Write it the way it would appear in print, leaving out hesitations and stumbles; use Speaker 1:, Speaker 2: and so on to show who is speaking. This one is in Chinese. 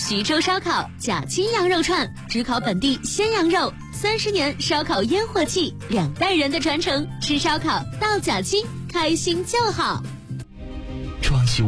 Speaker 1: 徐州烧烤贾青羊肉串，只烤本地鲜羊肉，30年烧烤烟火气，2代人的传承，吃烧烤到贾青，开心就好。
Speaker 2: 装修